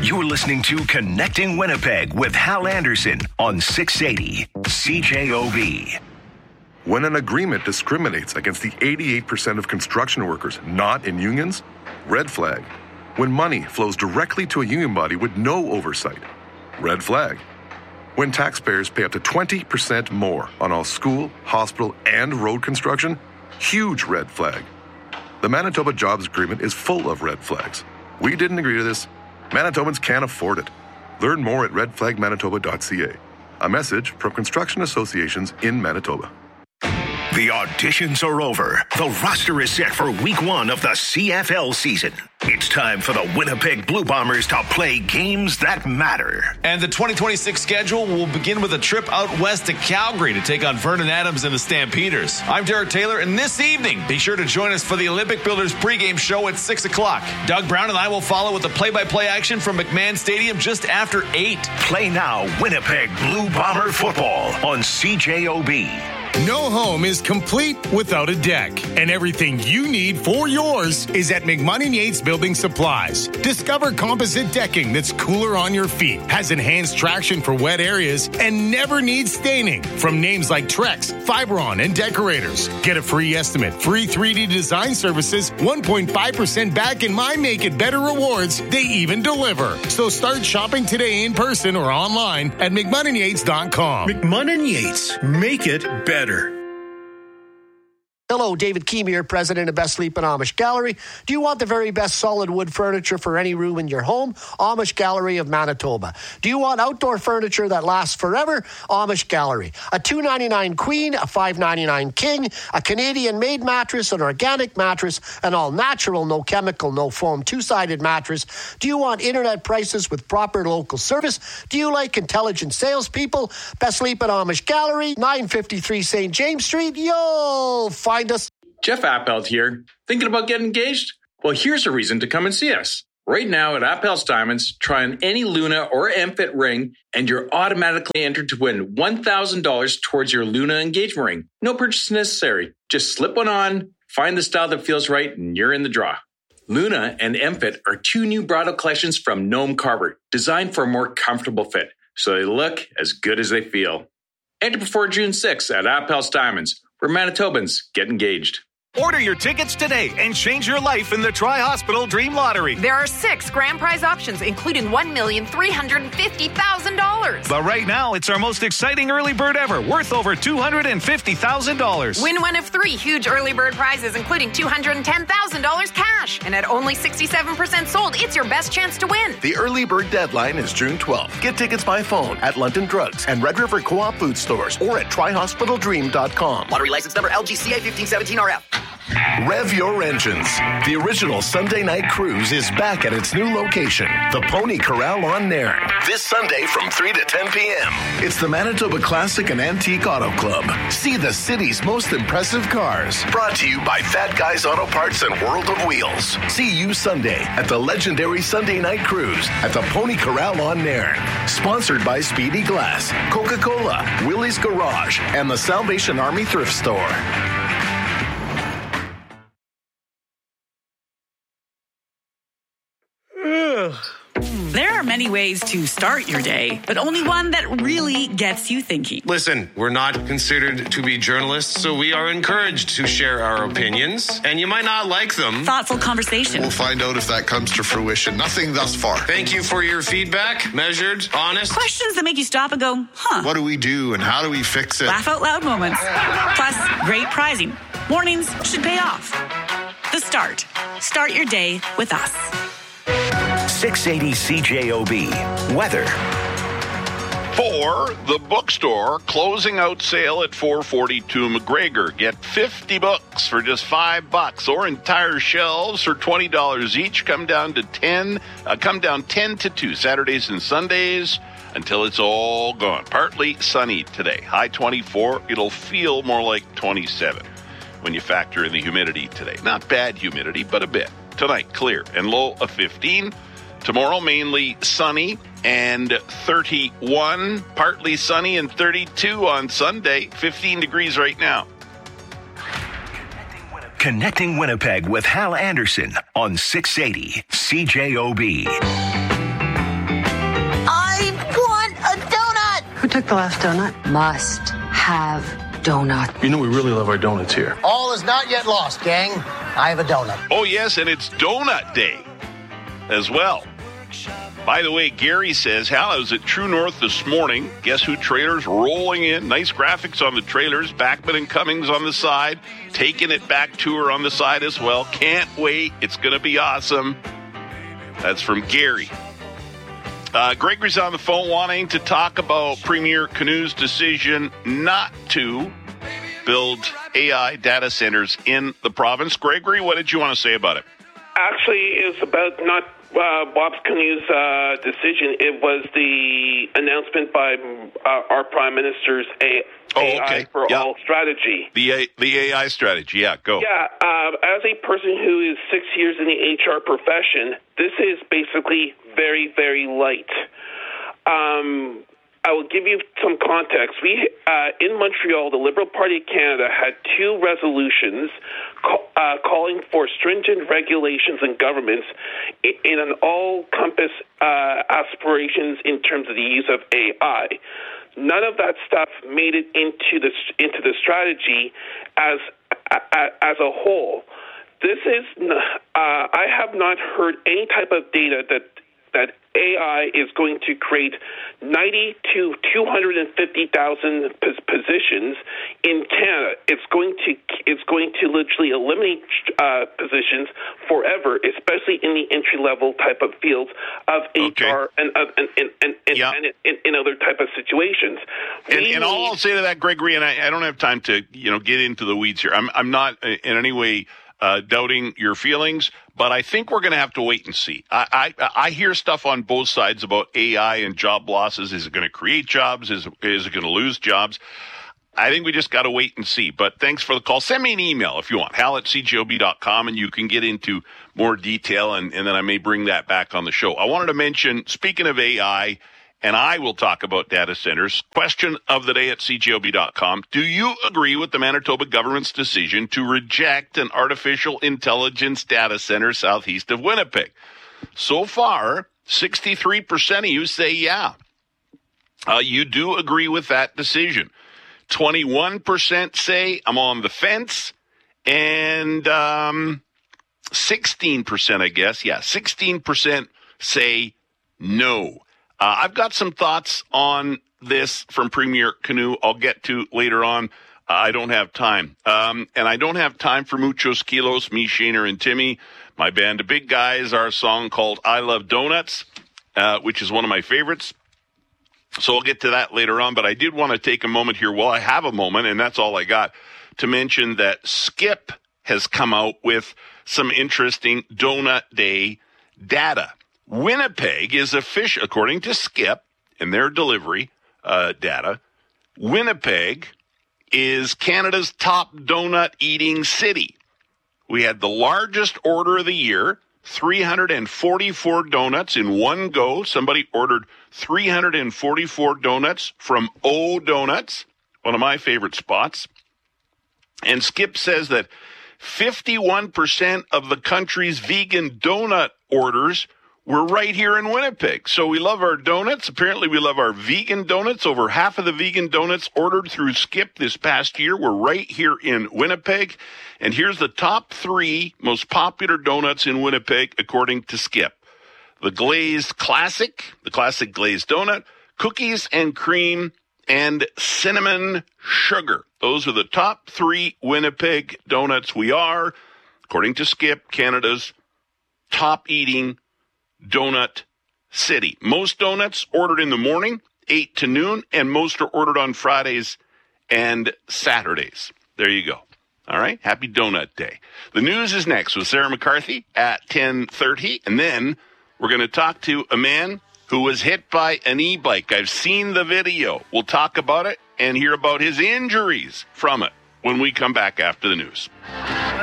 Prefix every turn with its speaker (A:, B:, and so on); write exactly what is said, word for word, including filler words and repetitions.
A: You're listening to Connecting Winnipeg with Hal Anderson on six eighty C J O B.
B: When an agreement discriminates against the eighty-eight percent of construction workers not in unions, red flag. When money flows directly to a union body with no oversight, red flag. When taxpayers pay up to twenty percent more on all school, hospital, and road construction, huge red flag. The Manitoba Jobs Agreement is full of red flags. We didn't agree to this. Manitobans can't afford it. Learn more at red flag manitoba dot c a. A message from construction associations in Manitoba.
A: The auditions are over. The roster is set for week one of the C F L season. It's time for the Winnipeg Blue Bombers to play games that matter.
C: And the twenty twenty-six schedule will begin with a trip out west to Calgary to take on Vernon Adams and the Stampeders. I'm Derek Taylor, and this evening, be sure to join us for the Olympic Builders pregame show at six o'clock. Doug Brown and I will follow with the play-by-play action from McMahon Stadium just after eight.
A: Play now Winnipeg Blue Bomber football on C J O B.
D: No home is complete without a deck, and everything you need for yours is at McMahon and Yates Building Supplies. Discover composite decking that's cooler on your feet, has enhanced traction for wet areas, and never needs staining from names like Trex, Fibron, and Decorators. Get a free estimate, free three D design services, one point five percent back, and my Make It Better rewards. They even deliver. So start shopping today in person or online at McMahon and Yates dot com.
E: McMahon and Yates, make it better.
F: Hello, David Keem here, president of Best Sleep and Amish Gallery. Do you want the very best solid wood furniture for any room in your home? Amish Gallery of Manitoba. Do you want outdoor furniture that lasts forever? Amish Gallery. A two ninety-nine queen, a five ninety-nine king, a Canadian-made mattress, an organic mattress, an all-natural, no chemical, no foam, two-sided mattress. Do you want internet prices with proper local service? Do you like intelligent salespeople? Best Sleep and Amish Gallery, nine fifty-three Saint James Street. You'll find us.
G: Jeff Appelt here. Thinking about getting engaged? Well, here's a reason to come and see us. Right now at Appel's Diamonds, try on any Luna or M-Fit ring, and you're automatically entered to win one thousand dollars towards your Luna engagement ring. No purchase necessary. Just slip one on, find the style that feels right, and you're in the draw. Luna and M-Fit are two new bridal collections from Noam Carver, designed for a more comfortable fit, so they look as good as they feel. Enter before June sixth at Appel's Diamonds, where Manitobans get engaged.
H: Order your tickets today and change your life in the Tri-Hospital Dream Lottery.
I: There are six grand prize options, including one million three hundred fifty thousand dollars.
H: But right now, it's our most exciting early bird ever, worth over two hundred fifty thousand dollars.
I: Win one of three huge early bird prizes, including two hundred ten thousand dollars cash. And at only sixty-seven percent sold, it's your best chance to win.
J: The early bird deadline is June twelfth. Get tickets by phone at London Drugs and Red River Co-op food stores or at tri hospital dream dot com.
K: Lottery license number L G C A fifteen seventeen R F.
J: Rev your engines. The original Sunday night cruise is back at its new location, the Pony Corral on Nairn, this Sunday from three to ten p.m. It's the Manitoba Classic and Antique Auto Club. See the city's most impressive cars. Brought to you by Fat Guys Auto Parts and World of Wheels. See you Sunday at the legendary Sunday night cruise at the Pony Corral on Nairn. Sponsored by Speedy Glass, Coca-Cola, Willie's Garage, and the Salvation Army Thrift Store.
L: There are many ways to start your day, but only one that really gets you thinking.
M: Listen, we're not considered to be journalists, so we are encouraged to share our opinions, and you might not like them.
L: Thoughtful conversation.
N: We'll find out if that comes to fruition. Nothing thus far.
M: Thank you for your feedback. Measured, honest.
L: Questions that make you stop and go, huh.
N: What do we do and how do we fix it?
L: Laugh out loud moments. Plus, great prizing. Mornings should pay off. The Start. Start your day with us.
A: six eighty C J O B. Weather.
O: For the bookstore, closing out sale at four forty-two McGregor. Get fifty books for just five bucks, or entire shelves for twenty dollars each. Come down to ten. Uh, come down ten to two Saturdays and Sundays until it's all gone. Partly sunny today. High twenty-four. It'll feel more like twenty-seven when you factor in the humidity today. Not bad humidity, but a bit. Tonight, clear and low of fifteen. Tomorrow, mainly sunny and thirty-one. Partly sunny and thirty-two on Sunday. fifteen degrees right now.
A: Connecting Winnipeg with Hal Anderson on six eighty C J O B.
P: took the last donut?
Q: Must have donut.
R: You know we really love our donuts here.
S: All is not yet lost, gang. I have a donut.
O: Oh, yes, and it's Donut Day as well. By the way, Gary says, Hal, I was at True North this morning. Guess who trailers rolling in? Nice graphics on the trailers. Backman and Cummings on the side. Taking It Back tour on the side as well. Can't wait. It's going to be awesome. That's from Gary. Uh, Gregory's on the phone wanting to talk about Premier Canoe's decision not to build A I data centers in the province. Gregory, what did you want to say about it?
T: Actually, it's about not uh, Bob Canoe's uh, decision. It was the announcement by uh, our Prime Minister's A-
O: oh,
T: A I
O: okay.
T: for
O: yeah.
T: All strategy.
O: The A- the A I strategy, yeah, go.
T: Yeah, uh, as a person who is six years in the H R profession, this is basically very, very light. Um, I will give you some context. We uh, in Montreal, the Liberal Party of Canada had two resolutions call, uh, calling for stringent regulations and governments in, in an all-compass uh, aspirations in terms of the use of A I. None of that stuff made it into the into the strategy as a, as a whole. This is uh, I have not heard any type of data that that A I is going to create ninety to two hundred fifty thousand positions in Canada. It's going to it's going to literally eliminate uh, positions forever, especially in the entry level type of fields of okay. H R and and and and, and, yeah. and in, in other type of situations.
O: And, and all I'll say to that, Gregory, and I, I don't have time to you know get into the weeds here. I'm I'm not in any way uh, doubting your feelings. But I think we're going to have to wait and see. I, I I hear stuff on both sides about A I and job losses. Is it going to create jobs? Is, is it going to lose jobs? I think we just got to wait and see. But thanks for the call. Send me an email if you want, hal at c j o b dot com, and you can get into more detail, and, and then I may bring that back on the show. I wanted to mention, speaking of A I, and I will talk about data centers. Question of the day at c j o b dot com. Do you agree with the Manitoba government's decision to reject an artificial intelligence data center southeast of Winnipeg? So far, sixty-three percent of you say yeah. Uh, you do agree with that decision. twenty-one percent say I'm on the fence. And um, sixteen percent, I guess, yeah, sixteen percent say no. Uh, I've got some thoughts on this from Premier Canoe I'll get to later on. Uh, I don't have time. Um, and I don't have time for Muchos Kilos, me, Shaner, and Timmy. My band of big guys, our song called I Love Donuts, uh, which is one of my favorites. So I'll get to that later on. But I did want to take a moment here. Well, I have a moment, and that's all I got, to mention that Skip has come out with some interesting Donut Day data. Winnipeg is official, according to Skip and their delivery uh, data, Winnipeg is Canada's top donut eating city. We had the largest order of the year, three hundred forty-four donuts in one go. Somebody ordered three hundred forty-four donuts from O Donuts, one of my favorite spots. And Skip says that fifty-one percent of the country's vegan donut orders we're right here in Winnipeg. So we love our donuts. Apparently we love our vegan donuts. Over half of the vegan donuts ordered through Skip this past year were right here in Winnipeg. And here's the top three most popular donuts in Winnipeg, according to Skip. The Glazed Classic, the Classic Glazed Donut, Cookies and Cream, and Cinnamon Sugar. Those are the top three Winnipeg donuts. We are, according to Skip, Canada's top eating donut city. Most donuts ordered in the morning, eight to noon, and most are ordered on Fridays and Saturdays. There you go. All right. Happy Donut Day. The news is next with Sarah McCarthy at ten thirty. And then we're going to talk to a man who was hit by an e-bike. I've seen the video. We'll talk about it and hear about his injuries from it when we come back after the news.